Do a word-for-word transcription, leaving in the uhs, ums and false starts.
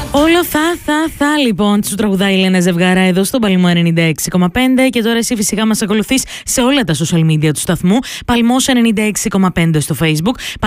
Όλο θα, θα, θα λοιπόν σου τραγουδάει η Έλενα Ζευγαρά εδώ στον Παλμό ενενήντα έξι κόμμα πέντε και τώρα εσύ φυσικά μας ακολουθείς σε όλα τα social media του σταθμού. Παλμός ενενήντα έξι κόμμα πέντε στο Facebook.